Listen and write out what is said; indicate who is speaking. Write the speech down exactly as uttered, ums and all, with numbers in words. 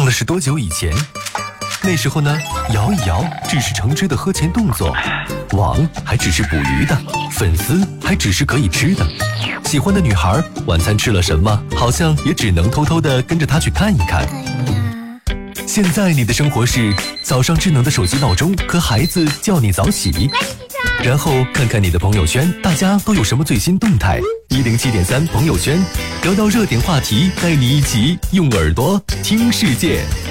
Speaker 1: 了是多久以前？那时候呢，摇一摇只是橙汁的喝前动作，网还只是捕鱼的，粉丝还只是可以吃的。喜欢的女孩晚餐吃了什么，好像也只能偷偷的跟着她去看一看。现在你的生活是早上智能的手机闹钟和孩子叫你早起，然后看看你的朋友圈，大家都有什么最新动态。一零七点三朋友圈，聊到热点话题，带你一起用耳朵听世界。